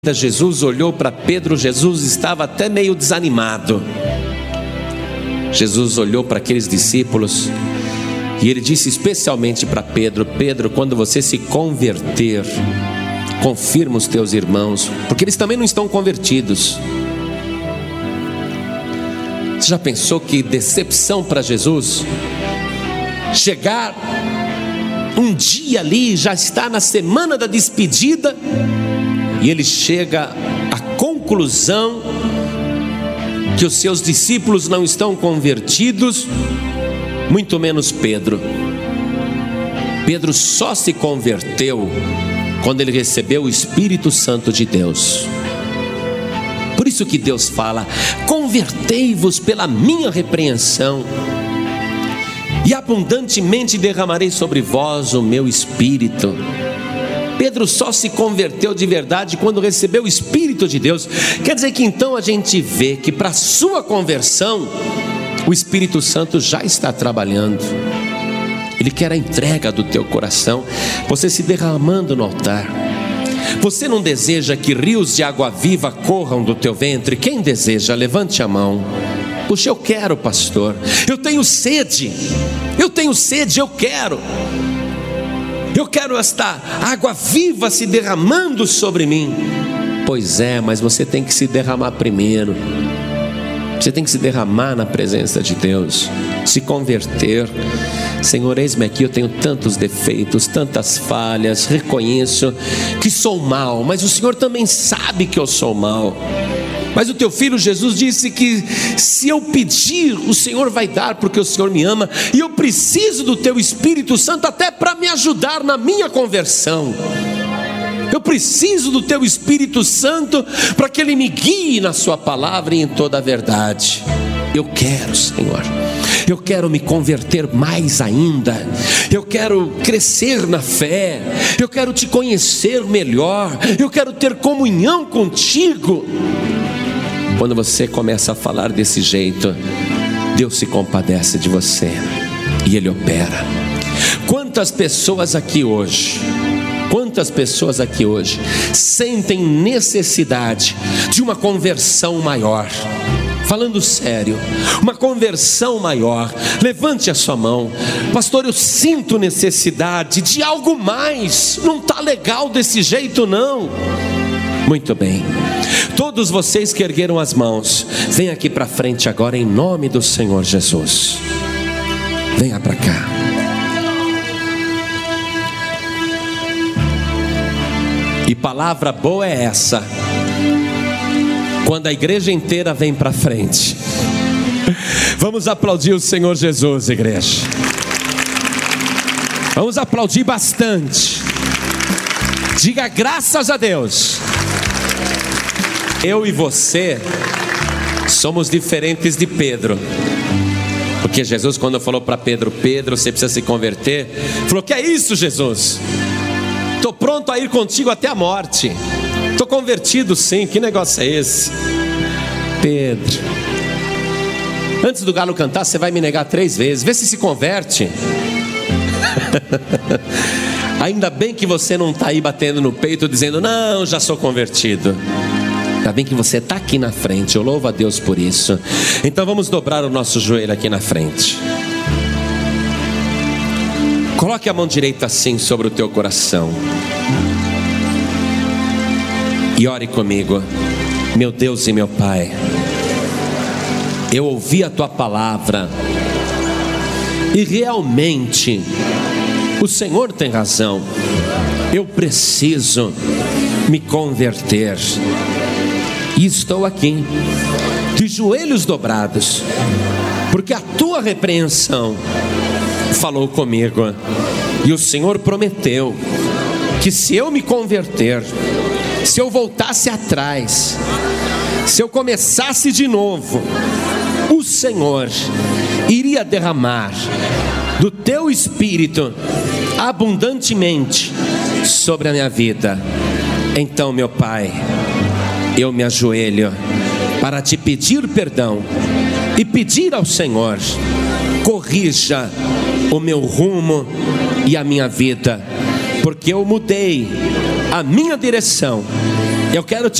Jesus olhou para Pedro. Jesus estava até meio desanimado. Jesus olhou para aqueles discípulos e ele disse especialmente para Pedro: Pedro, quando você se converter, confirma os teus irmãos, porque eles também não estão convertidos. Você já pensou que decepção para Jesus? Chegar um dia ali, já está na semana da despedida, e ele chega à conclusão que os seus discípulos não estão convertidos, muito menos Pedro. Pedro só se converteu quando ele recebeu o Espírito Santo de Deus. Por isso que Deus fala: convertei-vos pela minha repreensão, e abundantemente derramarei sobre vós o meu Espírito. Pedro só se converteu de verdade quando recebeu o Espírito de Deus. Quer dizer que então a gente vê que para a sua conversão, o Espírito Santo já está trabalhando. Ele quer a entrega do teu coração, você se derramando no altar. Você não deseja que rios de água viva corram do teu ventre? Quem deseja, levante a mão. Puxa, eu quero, pastor. Eu tenho sede, eu quero. Eu quero esta água viva se derramando sobre mim. Pois é, mas você tem que se derramar primeiro. Você tem que se derramar na presença de Deus, se converter. Senhor, eis-me aqui, eu tenho tantos defeitos, tantas falhas, reconheço que sou mau, mas o Senhor também sabe que eu sou mau. Mas o teu filho Jesus disse que se eu pedir, o Senhor vai dar, porque o Senhor me ama, e eu preciso do teu Espírito Santo até para me ajudar na minha conversão. Eu preciso do teu Espírito Santo para que ele me guie na sua palavra e em toda a verdade. Eu quero, Senhor, eu quero me converter mais ainda, eu quero crescer na fé, eu quero te conhecer melhor, eu quero ter comunhão contigo. Quando você começa a falar desse jeito, Deus se compadece de você e Ele opera. Quantas pessoas aqui hoje sentem necessidade de uma conversão maior? Falando sério, uma conversão maior. Levante a sua mão. Pastor, eu sinto necessidade de algo mais. Não está legal desse jeito não. Muito bem, todos vocês que ergueram as mãos, vem aqui para frente agora em nome do Senhor Jesus. Venha para cá. E palavra boa é essa, quando a igreja inteira vem para frente. Vamos aplaudir o Senhor Jesus, igreja. Vamos aplaudir bastante. Diga graças a Deus. Eu e você somos diferentes de Pedro, porque Jesus, quando falou para Pedro: Pedro, você precisa se converter, falou: que é isso, Jesus? Estou pronto a ir contigo até a morte. Estou convertido sim, que negócio é esse? Pedro, antes do galo cantar, você vai me negar 3 vezes, vê se converte. Ainda bem que você não está aí batendo no peito dizendo: não, já sou convertido. Ainda bem que você está aqui na frente, eu louvo a Deus por isso. Então vamos dobrar o nosso joelho aqui na frente. Coloque a mão direita assim sobre o teu coração e ore comigo. Meu Deus e meu Pai, eu ouvi a tua palavra e realmente o Senhor tem razão. Eu preciso me converter. E estou aqui, de joelhos dobrados, porque a tua repreensão falou comigo. E o Senhor prometeu que se eu me converter, se eu voltasse atrás, se eu começasse de novo, o Senhor iria derramar do teu Espírito abundantemente sobre a minha vida. Então, meu Pai, eu me ajoelho para te pedir perdão e pedir ao Senhor: corrija o meu rumo e a minha vida, porque eu mudei a minha direção. Eu quero te